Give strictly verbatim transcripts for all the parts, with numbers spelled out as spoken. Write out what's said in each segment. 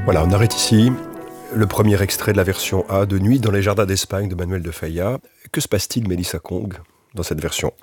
Voilà, on arrête ici. Le premier extrait de la version A de Nuit dans les jardins d'Espagne de Manuel de Falla. Que se passe-t-il, Mélissa Kong, dans cette version A ?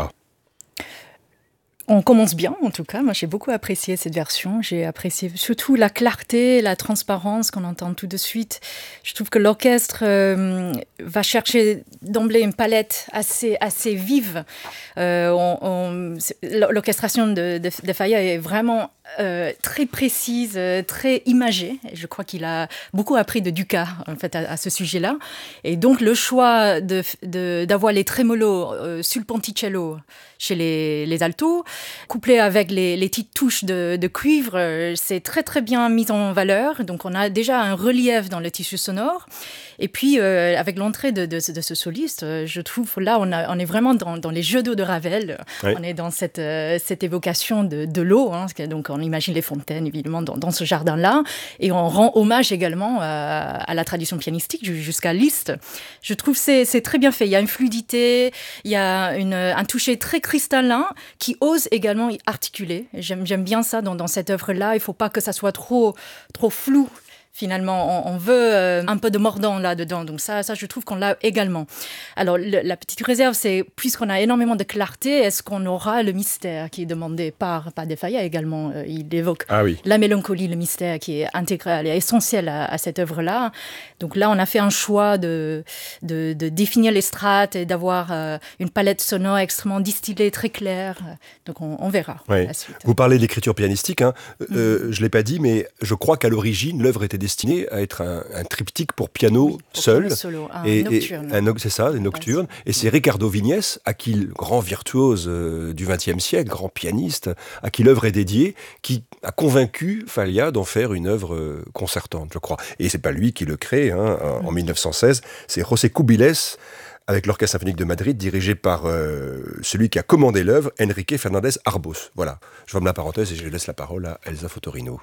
On commence bien, en tout cas. Moi, j'ai beaucoup apprécié cette version. J'ai apprécié surtout la clarté, la transparence qu'on entend tout de suite. Je trouve que l'orchestre euh, va chercher d'emblée une palette assez, assez vive. Euh, on, on, l'orchestration de, de, de Falla est vraiment euh, très précise, très imagée. Je crois qu'il a beaucoup appris de Dukas, en fait, à, à ce sujet-là. Et donc, le choix de, de, d'avoir les trémolos euh, sur le ponticello chez les, les altos, couplé avec les, les petites touches de, de cuivre, euh, c'est très très bien mis en valeur. Donc on a déjà un relief dans le tissu sonore. Et puis euh, avec l'entrée de, de, de ce soliste, euh, je trouve là on, a, on est vraiment dans, dans les jeux d'eau de Ravel. Oui. On est dans cette, euh, cette évocation de, de l'eau. Hein, donc on imagine les fontaines évidemment dans, dans ce jardin-là. Et on rend hommage également à, à la tradition pianistique jusqu'à Liszt. Je trouve que c'est, c'est très bien fait. Il y a une fluidité, il y a une, un toucher très cristallin qui ose également articuler. J'aime, j'aime bien ça dans, dans cette œuvre-là. Il ne faut pas que ça soit trop, trop flou. Finalement, on, on veut euh, un peu de mordant là-dedans. Donc ça, ça, je trouve qu'on l'a également. Alors, le, la petite réserve, c'est, puisqu'on a énormément de clarté, est-ce qu'on aura le mystère qui est demandé par, par de Falla également. euh, Il évoque ah oui. la mélancolie, le mystère qui est intégral et essentiel à, à cette œuvre-là. Donc là, on a fait un choix de, de, de définir les strates et d'avoir euh, une palette sonore extrêmement distillée, très claire. Donc on, on verra oui. la suite. Vous parlez de l'écriture pianistique. Hein. Euh, mmh. Je ne l'ai pas dit, mais je crois qu'à l'origine, l'œuvre était destinée à être un, un triptyque pour piano oui, pour seul. Piano solo, un et, nocturne. Et un, c'est ça, des nocturnes. Et c'est Ricardo Vignès, à qui le grand virtuose euh, du vingtième siècle, grand pianiste, à qui l'œuvre est dédiée, qui a convaincu Falla d'en faire une œuvre euh, concertante, je crois. Et c'est pas lui qui le crée, hein, en, mmh. en dix-neuf cent seize. C'est José Cubilles, avec l'Orchestre symphonique de Madrid, dirigé par euh, celui qui a commandé l'œuvre, Enrique Fernández Arbós. Voilà, je ferme la parenthèse et je laisse la parole à Elsa Fotorino.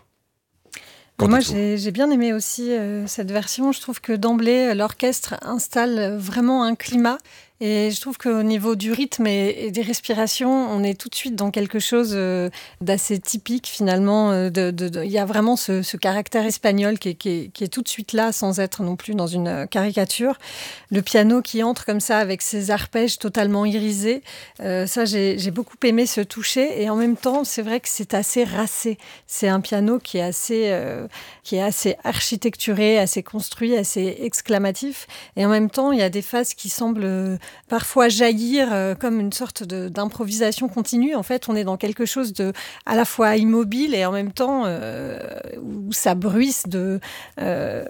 Moi, j'ai, j'ai bien aimé aussi euh, cette version. Je trouve que d'emblée, l'orchestre installe vraiment un climat. Et je trouve qu'au niveau du rythme et, et des respirations, on est tout de suite dans quelque chose euh, d'assez typique finalement. Il de, de, de, y a vraiment ce, ce caractère espagnol qui est, qui, est, qui est tout de suite là, sans être non plus dans une caricature. Le piano qui entre comme ça avec ses arpèges totalement irisés, euh, ça j'ai, j'ai beaucoup aimé ce toucher. Et en même temps, c'est vrai que c'est assez racé. C'est un piano qui est assez, euh, qui est assez architecturé, assez construit, assez exclamatif. Et en même temps, il y a des phases qui semblent parfois jaillir euh, comme une sorte de, d'improvisation continue. En fait, on est dans quelque chose de à la fois immobile et en même temps euh, où ça bruisse de... Euh,